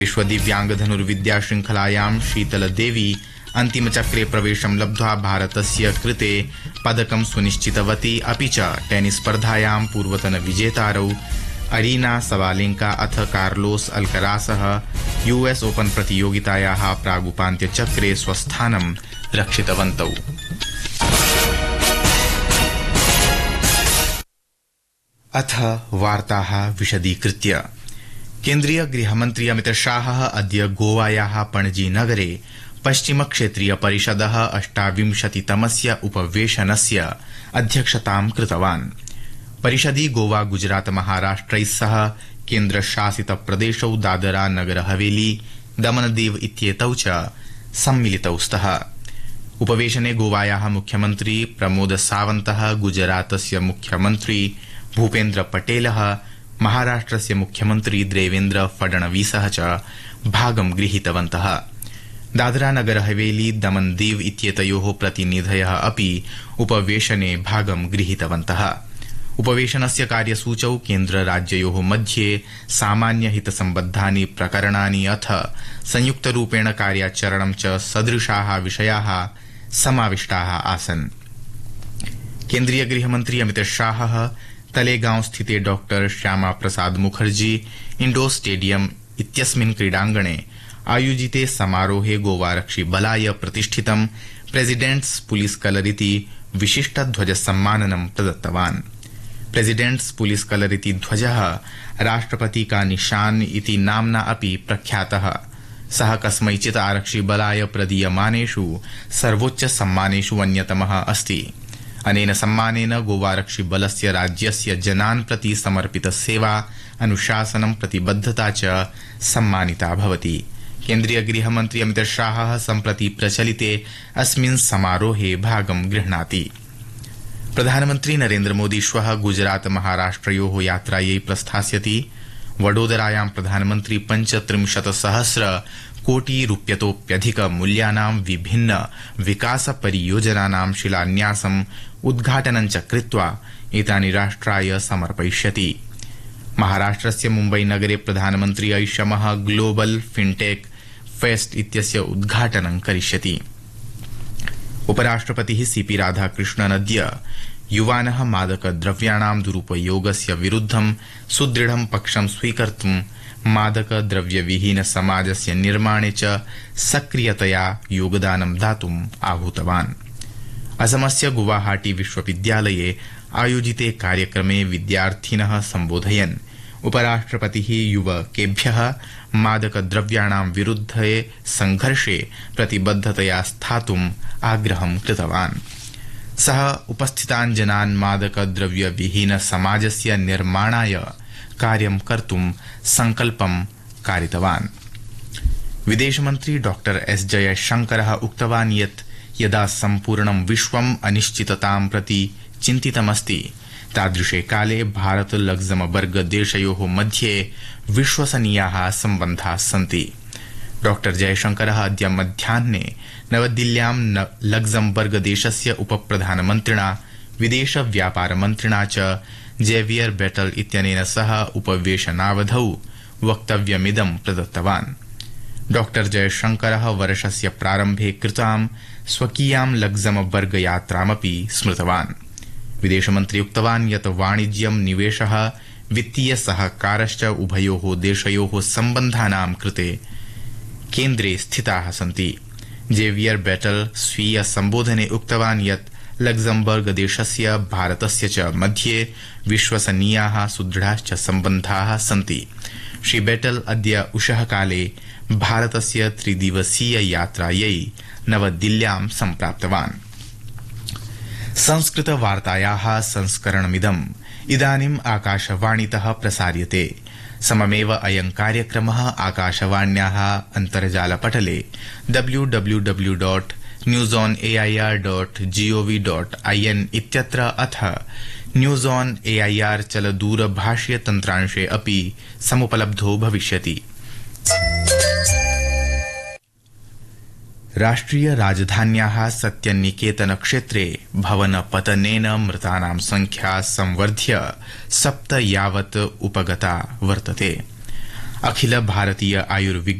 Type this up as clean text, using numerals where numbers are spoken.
विश्व दिव्यांग धनुर्विद्या श्रृंखलायां शीतलदेवी अन्तिमचक्रे प्रवेशं लब्ध्वा भारतस्य कृते पदकं सुनिश्चितवती। अपि च टेनिस स्पर्धायां पूर्वतन विजेतारौ अरीना सबालेंका अथ कार्लोस अल्करासः यूएस ओपन प्रतियोगितायाः प्रागुपान्त्यचक्रे स्वस्थानं रक्षितवन्तौ। अथ वार्ताः विशदीकृत्य। केन्द्रीय गृहमन्त्री अमितशाहः अद्य गोवायाः पणजी नगरे पश्चिम क्षेत्रीय परिषदः 28तमस्य उपवेशनस्य अध्यक्षतां कृतवान्। परिषदि गोवा गुजरात महाराष्ट्रैः सह केन्द्रशासित प्रदेशौ दादरा नगर हवेली दमनदीव इत्येतौ च सम्मिलितौ स्तः। उपवेशने गोवायाः मुख्यमन्त्री प्रमोद सावन्तः, गुजरातस्य मुख्यमन्त्री भूपेन्द्र पटेलः, महाराष्ट्रस्य मुख्यमन्त्री देवेन्द्र फडणवीसः च भागं गृहीतवन्तः। दादरा नगर हवेली दमनदीव इत्येतयोः प्रतिनिधयः अपि उपवेशने भागं गृहीतवन्तः। उपवेशनस्य कार्यसूचौ केन्द्रराज्ययोः मध्ये सामान्यहितसम्बद्धानि प्रकरणानि अथ संयुक्तरूपेण कार्याचरणं च सदृशाः विषयाः समाविष्टाः आसन्। केन्द्रीय गृहमन्त्री अमितशाहः तलेगांव स्थिते doctor Shyama Prasad Mukherjee indoor stadium इत्यस्मिन् क्रीडाङ्गणे आयोजिते समारोहे गोवारक्षि बलाय प्रतिष्ठितं प्रेसिडेंट्स पुलिस कलरिति विशिष्टध्वजसम्माननं प्रदत्तवान्। प्रेसिडेंट्स पुलिस कलरिति ध्वजः राष्ट्रपति का निशान इति नाम्ना अपि प्रख्यातः। सः कस्मैचित् आरक्षिबलाय प्रदीयमानेषु सर्वोच्च सम्मानेषु अन्यतमः अस्ति। अनेन सम्मानेन गोवारक्षिबलस्य राज्यस्य जनान् प्रति समर्पित सेवा, अनुशासनं, प्रतिबद्धता च सम्मानिता भवति। केन्द्रीय गृहमन्त्री अमितशाहः सम्प्रति प्रचलिते अस्मिन् समारोहे भागं गृह्णाति। प्रधानमन्त्री नरेन्द्र मोदी श्वः गुजरात महाराष्ट्रयोः यात्रायै प्रस्थास्यति। वडोदरायां प्रधानमन्त्री 35,000 कोटि रूप्यतोप्यधिक मूल्यानां विभिन्न विकास परियोजनानां शिलान्यासं उद्घाटनं च कृत्वा एतानि राष्ट्राय समर्पयिष्यति। महाराष्ट्रस्य मुम्बई नगरे प्रधानमन्त्री ऐषमः ग्लोबल फिनटेक फेस्ट इत्यस्य उद्घाटनं करिष्यति। उपराष्ट्रपतिः सीपी राधाकृष्णन् अद्य युवानः मादकद्रव्याणां दुरुपयोगस्य विरुद्धं सुदृढं पक्षं स्वीकर्तुं मादकद्रव्यविहीन समाजस्य निर्माणे च सक्रियतया योगदानं दातुम् आहूतवान्। असमस्य गुवाहाटी विश्वविद्यालये आयोजिते कार्यक्रमे विद्यार्थिनः सम्बोधयन् उपराष्ट्रपतिः युवकेभ्यः मादकद्रव्याणां विरुद्धे संघर्षे प्रतिबद्धतया स्थातुम् आग्रहं कृतवान्। सः उपस्थितान् जनान् मादकद्रव्यविहीन समाजस्य निर्माणाय कार्यं कर्तुं संकल्पं कारितवान्। विदेशमन्त्री डॉक्टर एस जयशंकरः उक्तवान् यत् यदा सम्पूर्णं विश्वम् अनिश्चिततां प्रति चिन्तितमस्ति तादृशे काले भारत लग्जमबर्ग देशयोः मध्ये विश्वसनीयाः सम्बन्धाः सन्ति। डॉक्टर जयशंकरः अद्य मध्याह्ने नवदिल्ल्यां लग्जमबर्ग देशस्य उपप्रधानमन्त्रिणा विदेश व्यापारमन्त्रिणा च जेवियर बेटल इत्यनेन सह उपवेशनावधौ वक्तव्यमिदं प्रदत्तवान्। डॉक्टर जयशंकरः वर्षस्य प्रारम्भे कृतां स्वकीयां लग्जमबर्ग यात्रामपि स्मृतवान्। विदेशमन्त्री उक्तवान् यत् वाणिज्यं, निवेशः, वित्तीय सहकारश्च उभयोः देशयोः सम्बन्धानां कृते केन्द्रे स्थिताः सन्ति। जेवियर बेटल स्वीय सम्बोधने उक्तवान् यत् लग्जमबर्ग देशस्य भारतस्य च मध्ये विश्वसनीयाः सुदृढाश्च सम्बन्धाः सन्ति। श्री बेटल अद्य उषः काले भारतस्य 3 दिवसीय यात्रायै नवदिल्ल्यां सम्प्राप्तवान्। संस्कृत वार्तायाः संस्करणमिदम् इदानीम् आकाशवाणीतः प्रसार्यते। सममेव अयं कार्यक्रमः आकाशवाण्याः अन्तर्जालपटले www.newsonair.gov.in इत्यत्र अथ न्यूज ऑन एआईआर चलदूरभाषीय तन्त्रांशे अपि समुपलब्धो भविष्यति। राष्ट्रिय राजधान्याः सत्यनिकेतन क्षेत्रे भवनपतनेन मृतानां संख्या संवर्ध्य 7 यावत् उपगता वर्तते। अखिल भारतीय आयुर्विज्ञान